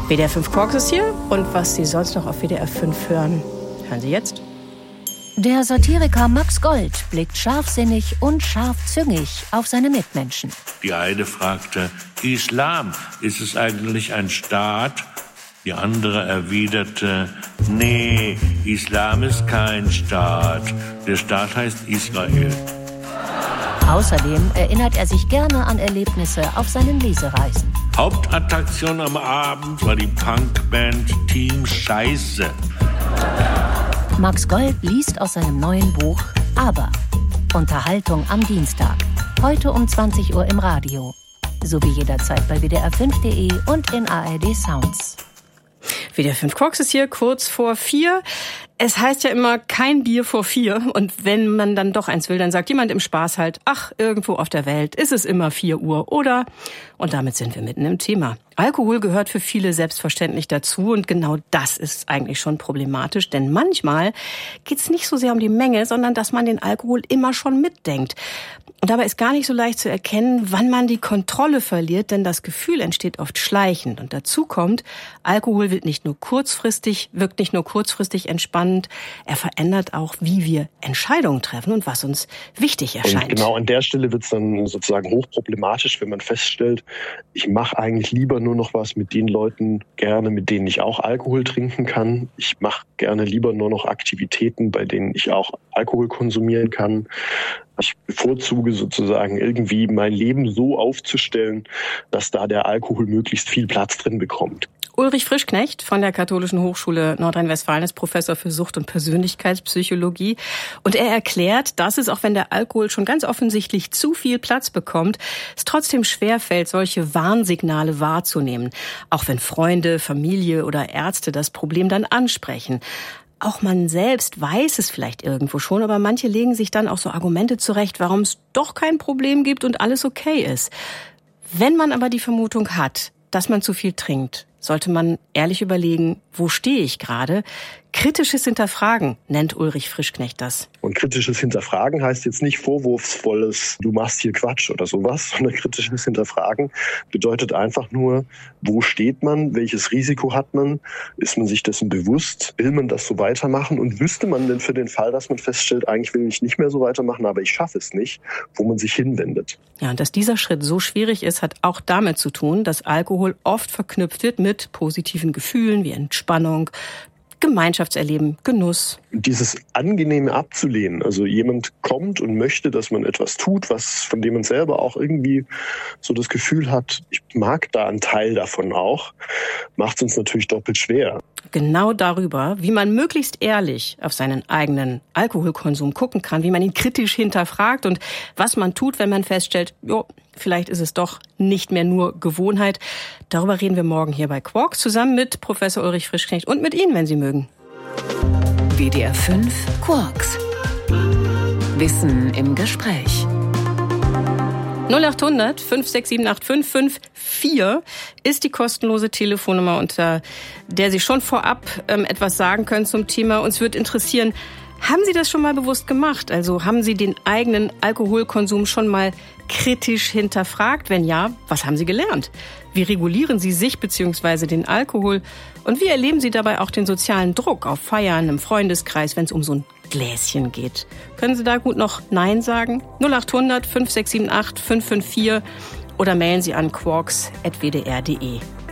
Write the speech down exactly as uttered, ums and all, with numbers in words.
W D R fünf Quarks ist hier und was Sie sonst noch auf W D R fünf hören, hören Sie jetzt. Der Satiriker Max Gold blickt scharfsinnig und scharfzüngig auf seine Mitmenschen. Die eine fragte, Islam, ist es eigentlich ein Staat? Die andere erwiderte, nee, Islam ist kein Staat. Der Staat heißt Israel. Außerdem erinnert er sich gerne an Erlebnisse auf seinen Lesereisen. Hauptattraktion am Abend war die Punkband Team Scheiße. Max Gold liest aus seinem neuen Buch Aber. Unterhaltung am Dienstag. Heute um zwanzig Uhr im Radio. Sowie jederzeit bei W D R fünf punkt de und in A R D Sounds. W D R fünf Quarks ist hier kurz vor vier. Es heißt ja immer, kein Bier vor vier. Und wenn man dann doch eins will, dann sagt jemand im Spaß halt, ach, irgendwo auf der Welt ist es immer vier Uhr, oder? Und damit sind wir mitten im Thema. Alkohol gehört für viele selbstverständlich dazu und genau das ist eigentlich schon problematisch, denn manchmal geht's nicht so sehr um die Menge, sondern dass man den Alkohol immer schon mitdenkt. Und dabei ist gar nicht so leicht zu erkennen, wann man die Kontrolle verliert, denn das Gefühl entsteht oft schleichend. Und dazu kommt, Alkohol wird nicht nur kurzfristig, wirkt nicht nur kurzfristig entspannend, er verändert auch, wie wir Entscheidungen treffen und was uns wichtig erscheint. Und genau an der Stelle wird es dann sozusagen hochproblematisch, wenn man feststellt, ich mache eigentlich lieber nur noch was mit den Leuten gerne, mit denen ich auch Alkohol trinken kann. Ich mache gerne lieber nur noch Aktivitäten, bei denen ich auch Alkohol konsumieren kann. Ich bevorzuge sozusagen irgendwie mein Leben so aufzustellen, dass da der Alkohol möglichst viel Platz drin bekommt. Ulrich Frischknecht von der Katholischen Hochschule Nordrhein-Westfalen ist Professor für Sucht- und Persönlichkeitspsychologie. Und er erklärt, dass es, auch wenn der Alkohol schon ganz offensichtlich zu viel Platz bekommt, es trotzdem schwerfällt, solche Warnsignale wahrzunehmen. Auch wenn Freunde, Familie oder Ärzte das Problem dann ansprechen. Auch man selbst weiß es vielleicht irgendwo schon, aber manche legen sich dann auch so Argumente zurecht, warum es doch kein Problem gibt und alles okay ist. Wenn man aber die Vermutung hat, dass man zu viel trinkt, sollte man ehrlich überlegen, wo stehe ich gerade? Kritisches Hinterfragen nennt Ulrich Frischknecht das. Und kritisches Hinterfragen heißt jetzt nicht vorwurfsvolles, du machst hier Quatsch oder sowas, sondern kritisches Hinterfragen bedeutet einfach nur, wo steht man, welches Risiko hat man, ist man sich dessen bewusst, will man das so weitermachen und wüsste man denn für den Fall, dass man feststellt, eigentlich will ich nicht mehr so weitermachen, aber ich schaffe es nicht, wo man sich hinwendet. Ja, und dass dieser Schritt so schwierig ist, hat auch damit zu tun, dass Alkohol oft verknüpft wird mit positiven Gefühlen wie Entspannung, Gemeinschaftserleben, Genuss. Dieses Angenehme abzulehnen, also jemand kommt und möchte, dass man etwas tut, was von dem man selber auch irgendwie so das Gefühl hat, ich mag da einen Teil davon auch, macht es uns natürlich doppelt schwer. Genau darüber, wie man möglichst ehrlich auf seinen eigenen Alkoholkonsum gucken kann, wie man ihn kritisch hinterfragt und was man tut, wenn man feststellt, jo, vielleicht ist es doch nicht mehr nur Gewohnheit. Darüber reden wir morgen hier bei Quarks zusammen mit Professor Ulrich Frischknecht und mit Ihnen, wenn Sie mögen. W D R fünf Quarks. Wissen im Gespräch. null acht hundert fünf sechs sieben acht fünf fünf vier ist die kostenlose Telefonnummer, unter der Sie schon vorab ähm, etwas sagen können zum Thema. Uns würde interessieren, haben Sie das schon mal bewusst gemacht? Also haben Sie den eigenen Alkoholkonsum schon mal kritisch hinterfragt? Wenn ja, was haben Sie gelernt? Wie regulieren Sie sich bzw. den Alkohol? Und wie erleben Sie dabei auch den sozialen Druck auf Feiern, im Freundeskreis, wenn es um so ein Gläschen geht? Können Sie da gut noch Nein sagen? null acht hundert fünf sechs sieben acht fünf fünf vier oder mailen Sie an quarks at w d r punkt de.